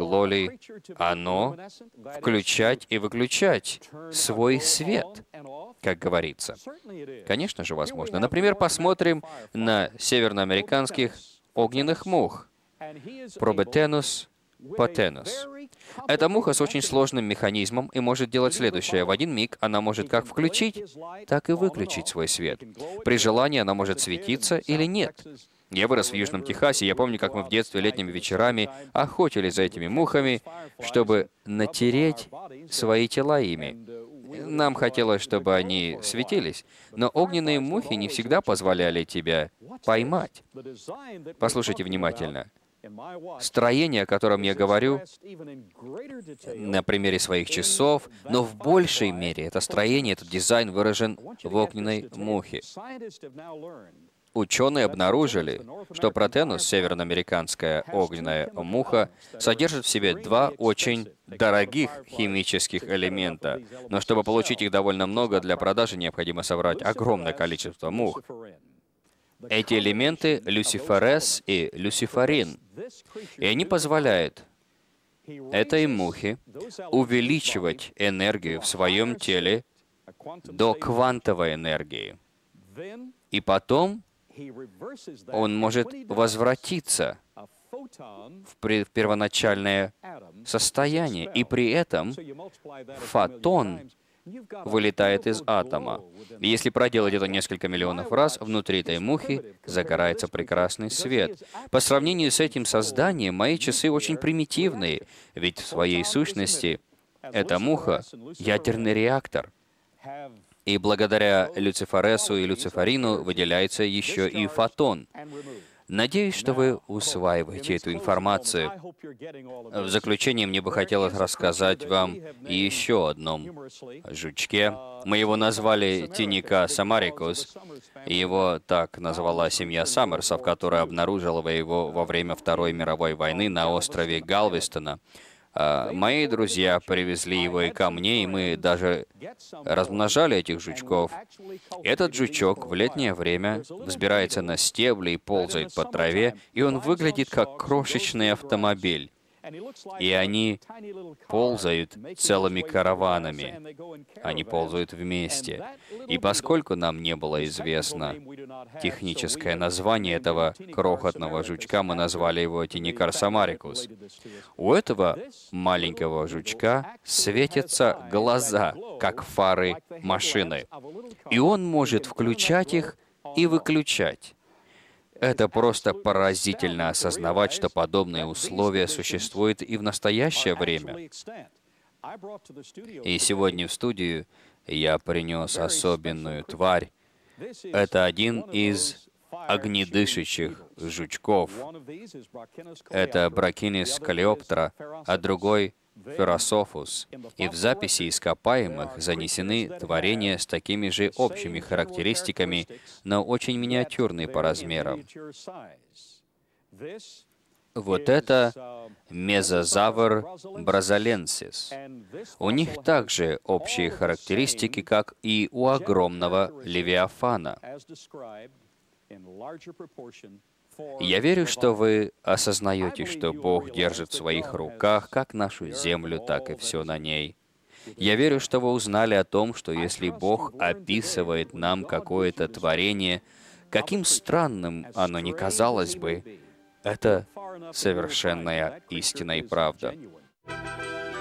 могло ли оно включать и выключать свой свет, как говорится? Конечно же, возможно. Например, посмотрим на северноамериканских огненных мух, Proboscis potenus. Эта муха с очень сложным механизмом и может делать следующее. В один миг она может как включить, так и выключить свой свет. При желании она может светиться или нет. Я вырос в Южном Техасе, я помню, как мы в детстве летними вечерами охотились за этими мухами, чтобы натереть свои тела ими. Нам хотелось, чтобы они светились, но огненные мухи не всегда позволяли тебя поймать. Послушайте внимательно. Строение, о котором я говорю, на примере своих часов, но в большей мере это строение, этот дизайн выражен в огненной мухе. Ученые обнаружили, что Протенус, североамериканская огненная муха, содержит в себе два очень дорогих химических элемента. Но чтобы получить их довольно много, для продажи необходимо собрать огромное количество мух. Эти элементы — люциферез и люциферин. И они позволяют этой мухе увеличивать энергию в своем теле до квантовой энергии. И потом он может возвратиться в первоначальное состояние. И при этом фотон вылетает из атома. И если проделать это несколько миллионов раз, внутри этой мухи загорается прекрасный свет. По сравнению с этим созданием, мои часы очень примитивные, ведь в своей сущности эта муха — ядерный реактор. И благодаря люцифересу и люциферину выделяется еще и фотон. Надеюсь, что вы усваиваете эту информацию. В заключение мне бы хотелось рассказать вам еще о одном жучке. Мы его назвали Тиника самарикус. Его так назвала семья Саммерсов, которая обнаружила его во время Второй мировой войны на острове Галвестона. Мои друзья привезли его и ко мне, и мы даже размножали этих жучков. Этот жучок в летнее время взбирается на стебли и ползает по траве, и он выглядит как крошечный автомобиль. И они ползают целыми караванами. Они ползают вместе. И поскольку нам не было известно техническое название этого крохотного жучка, мы назвали его Тиника самарикус. У этого маленького жучка светятся глаза, как фары машины. И он может включать их и выключать. Это просто поразительно осознавать, что подобные условия существуют и в настоящее время. И сегодня в студию я принес особенную тварь. Это один из огнедышащих жучков. Это Brachynis coleoptera, а другой — Ferrosophus. И в записи ископаемых занесены творения с такими же общими характеристиками, но очень миниатюрные по размерам. Вот это мезозавр бразиленсис. У них также общие характеристики, как и у огромного левиафана. Я верю, что вы осознаете, что Бог держит в своих руках как нашу землю, так и все на ней. Я верю, что вы узнали о том, что если Бог описывает нам какое-то творение, каким странным оно ни казалось бы, это совершенная истина и правда.